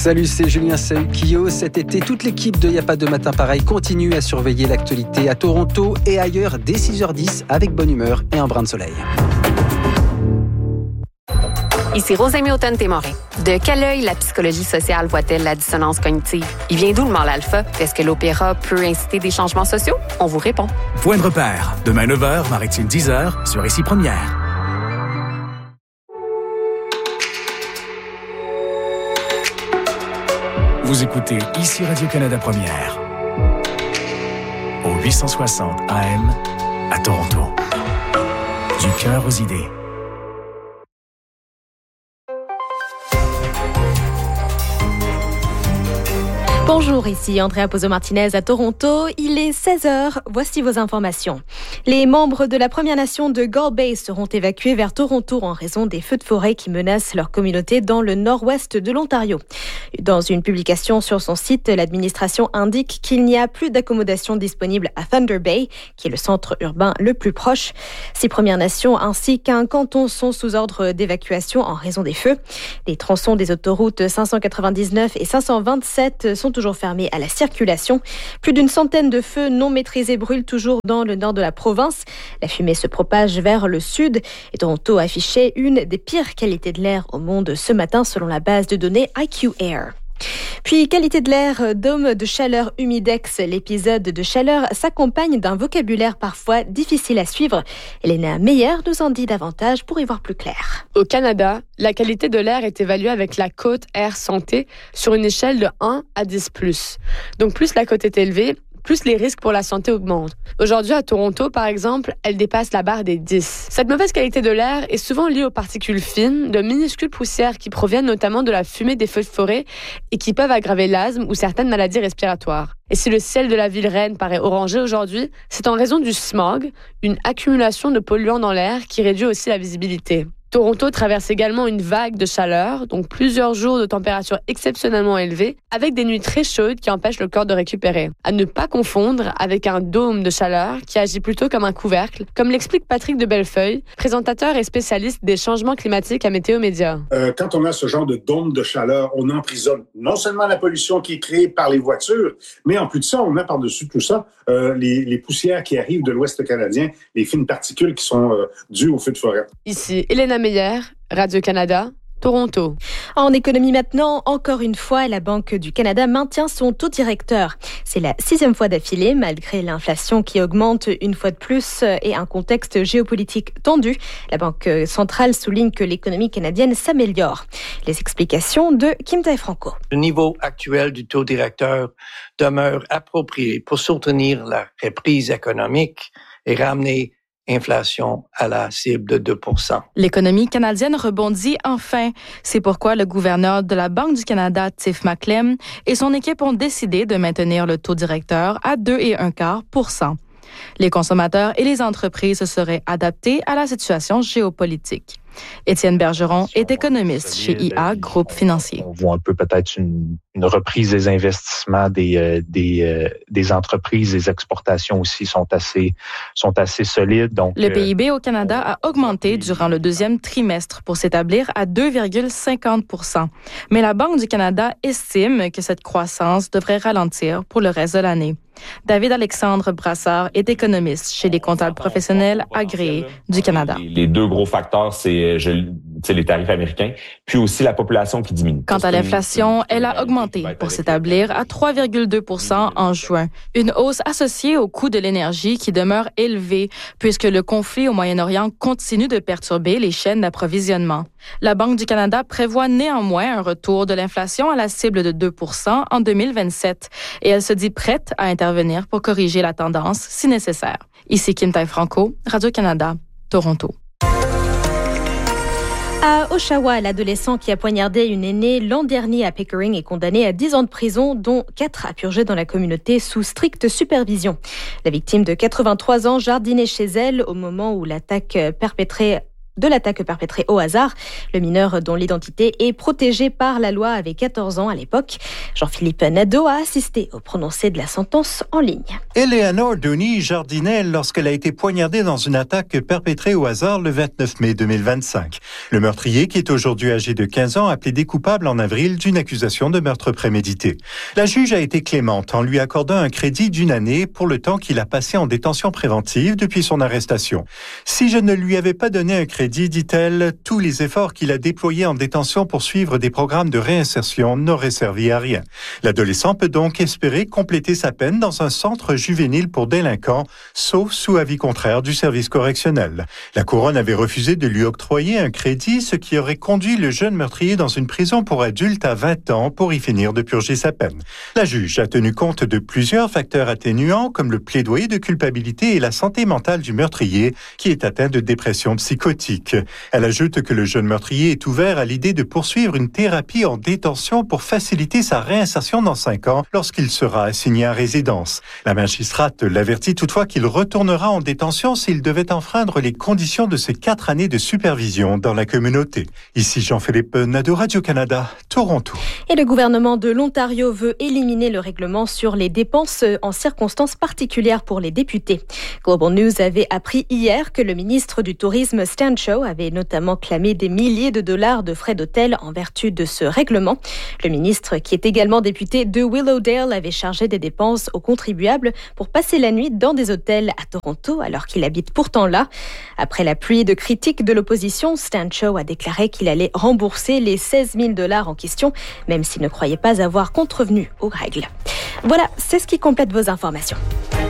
Salut, c'est Julien Sahuquillo. Cet été, toute l'équipe de Y'a pas de matin pareil continue à surveiller l'actualité à Toronto et ailleurs dès 6h10 avec bonne humeur et un brin de soleil. Ici Rosemée Automne-Témorin. De quel œil la psychologie sociale voit-elle la dissonance cognitive? Il vient d'où le mal alpha? Est-ce que l'opéra peut inciter des changements sociaux? On vous répond. Point de repère. Demain 9h, Maritime 10h, sur Ici Première. Vous écoutez Ici Radio-Canada Première. Au 860 AM à Toronto. Du cœur aux idées. Bonjour, ici Andrea Pozzo-Martinez à Toronto. Il est 16h. Voici vos informations. Les membres de la Première Nation de Gull Bay seront évacués vers Toronto en raison des feux de forêt qui menacent leur communauté dans le nord-ouest de l'Ontario. Dans une publication sur son site, l'administration indique qu'il n'y a plus d'accommodation disponible à Thunder Bay, qui est le centre urbain le plus proche. 6 Premières Nations ainsi qu'un canton sont sous ordre d'évacuation en raison des feux. Les tronçons des autoroutes 599 et 527 sont toujours fermés à la circulation. Plus d'une centaine de feux non maîtrisés brûlent toujours dans le nord de la province. La fumée se propage vers le sud et Toronto a affiché une des pires qualités de l'air au monde ce matin selon la base de données IQ Air. Puis, qualité de l'air, dôme de chaleur humidex. L'épisode de chaleur s'accompagne d'un vocabulaire parfois difficile à suivre. Elena Meyer nous en dit davantage pour y voir plus clair. Au Canada, la qualité de l'air est évaluée avec la cote Air Santé sur une échelle de 1 à 10+. Donc, plus la cote est élevée, plus les risques pour la santé augmentent. Aujourd'hui, à Toronto, par exemple, elle dépasse la barre des 10. Cette mauvaise qualité de l'air est souvent liée aux particules fines, de minuscules poussières qui proviennent notamment de la fumée des feux de forêt et qui peuvent aggraver l'asthme ou certaines maladies respiratoires. Et si le ciel de la ville reine paraît orangé aujourd'hui, c'est en raison du smog, une accumulation de polluants dans l'air qui réduit aussi la visibilité. Toronto traverse également une vague de chaleur, donc plusieurs jours de température exceptionnellement élevée, avec des nuits très chaudes qui empêchent le corps de récupérer. À ne pas confondre avec un dôme de chaleur qui agit plutôt comme un couvercle, comme l'explique Patrick de Bellefeuille, présentateur et spécialiste des changements climatiques à Météo Média. Quand on a ce genre de dôme de chaleur, on emprisonne non seulement la pollution qui est créée par les voitures, mais en plus de ça, on a par-dessus tout ça les poussières qui arrivent de l'Ouest canadien, les fines particules qui sont dues aux feux de forêt. Ici, Elena Meyer, Radio-Canada, Toronto. En économie maintenant, encore une fois, la Banque du Canada maintient son taux directeur. C'est la 6e fois d'affilée, malgré l'inflation qui augmente une fois de plus et un contexte géopolitique tendu. La Banque centrale souligne que l'économie canadienne s'améliore. Les explications de Kim Tai-Franco. Le niveau actuel du taux directeur demeure approprié pour soutenir la reprise économique et ramener inflation à la cible de 2%. L'économie canadienne rebondit enfin. C'est pourquoi le gouverneur de la Banque du Canada, Tiff Macklem, et son équipe ont décidé de maintenir le taux directeur à 2,25%. Les consommateurs et les entreprises se seraient adaptés à la situation géopolitique. Étienne Bergeron est économiste chez IA Groupe Financier. On voit un peu peut-être une reprise des investissements des entreprises. Les exportations aussi sont assez solides. Donc, le PIB au Canada a augmenté durant le deuxième trimestre pour s'établir à 2,50%. Mais la Banque du Canada estime que cette croissance devrait ralentir pour le reste de l'année. David-Alexandre Brassard est économiste chez les comptables professionnels agréés du Canada. Les deux gros facteurs, c'est les tarifs américains, puis aussi la population qui diminue. Quant à l'inflation, elle a augmenté pour s'établir à 3,2% en juin. Une hausse associée au coût de l'énergie qui demeure élevé puisque le conflit au Moyen-Orient continue de perturber les chaînes d'approvisionnement. La Banque du Canada prévoit néanmoins un retour de l'inflation à la cible de 2% en 2027 et elle se dit prête à intervenir pour corriger la tendance si nécessaire. Ici Kim Tai-Franco, Radio-Canada, Toronto. À Oshawa, l'adolescent qui a poignardé une aînée l'an dernier à Pickering est condamné à 10 ans de prison, dont 4 à purger dans la communauté sous stricte supervision. La victime de 83 ans jardinait chez elle au moment où l'attaque perpétrée de l'attaque perpétrée au hasard. Le mineur, dont l'identité est protégée par la loi, avait 14 ans à l'époque. Jean-Philippe Nadeau a assisté au prononcé de la sentence en ligne. Eleanor Dooney jardinait lorsqu'elle a été poignardée dans une attaque perpétrée au hasard le 29 mai 2025. Le meurtrier, qui est aujourd'hui âgé de 15 ans, a plaidé coupable en avril d'une accusation de meurtre prémédité. La juge a été clémente en lui accordant un crédit d'1 année pour le temps qu'il a passé en détention préventive depuis son arrestation. Si je ne lui avais pas donné un crédit, dit-elle, tous les efforts qu'il a déployés en détention pour suivre des programmes de réinsertion n'auraient servi à rien. L'adolescent peut donc espérer compléter sa peine dans un centre juvénile pour délinquants, sauf sous avis contraire du service correctionnel. La couronne avait refusé de lui octroyer un crédit, ce qui aurait conduit le jeune meurtrier dans une prison pour adultes à 20 ans pour y finir de purger sa peine. La juge a tenu compte de plusieurs facteurs atténuants, comme le plaidoyer de culpabilité et la santé mentale du meurtrier, qui est atteint de dépression psychotique. Elle ajoute que le jeune meurtrier est ouvert à l'idée de poursuivre une thérapie en détention pour faciliter sa réinsertion dans 5 ans lorsqu'il sera assigné à résidence. La magistrate l'avertit toutefois qu'il retournera en détention s'il devait enfreindre les conditions de ses 4 années de supervision dans la communauté. Ici Jean-Philippe Nadeau, Radio-Canada, Toronto. Et le gouvernement de l'Ontario veut éliminer le règlement sur les dépenses en circonstances particulières pour les députés. Global News avait appris hier que le ministre du Tourisme Stan Cho avait notamment clamé des milliers de dollars de frais d'hôtel en vertu de ce règlement. Le ministre, qui est également député de Willowdale, avait chargé des dépenses aux contribuables pour passer la nuit dans des hôtels à Toronto alors qu'il habite pourtant là. Après la pluie de critiques de l'opposition, Stan Cho a déclaré qu'il allait rembourser les 16 000 dollars en question, même s'il ne croyait pas avoir contrevenu aux règles. Voilà, c'est ce qui complète vos informations.